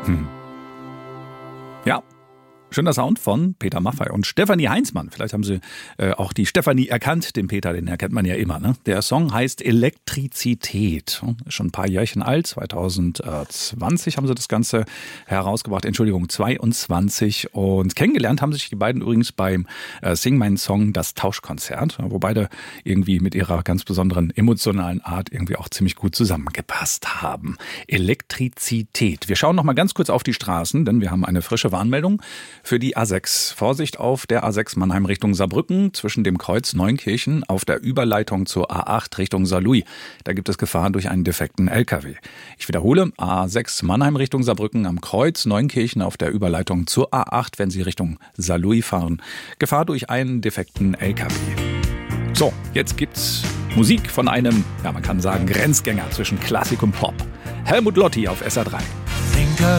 Ja, schöner Sound von Peter Maffay und Stefanie Heinzmann. Vielleicht haben Sie auch die Stefanie erkannt, den Peter, den erkennt man ja immer. Ne? Der Song heißt Elektrizität. Ist schon ein paar Jährchen alt, 2020 haben sie das Ganze herausgebracht, 22. Und kennengelernt haben sich die beiden übrigens beim Sing Mein Song, das Tauschkonzert, wo beide irgendwie mit ihrer ganz besonderen emotionalen Art irgendwie auch ziemlich gut zusammengepasst haben. Elektrizität. Wir schauen noch mal ganz kurz auf die Straßen, denn wir haben eine frische Warnmeldung für die A6. Vorsicht auf der A6 Mannheim Richtung Saarbrücken zwischen dem Kreuz Neunkirchen auf der Überleitung zur A8 Richtung Saarlouis. Da gibt es Gefahr durch einen defekten LKW. Ich wiederhole, A6 Mannheim Richtung Saarbrücken am Kreuz Neunkirchen auf der Überleitung zur A8, wenn Sie Richtung Saarlouis fahren. Gefahr durch einen defekten LKW. So, jetzt gibt's Musik von einem, ja man kann sagen, Grenzgänger zwischen Klassik und Pop. Helmut Lotti auf SR3. Think